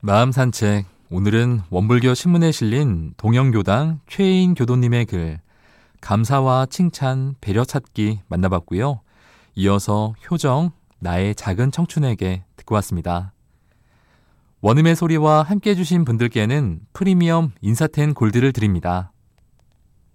마음 산책. 오늘은 원불교 신문에 실린 동영교당 최인 교도님의 글 감사와 칭찬, 배려 찾기 만나봤고요. 이어서 효정, 나의 작은 청춘에게 듣고 왔습니다. 원음의 소리와 함께 해주신 분들께는 프리미엄 인사텐 골드를 드립니다.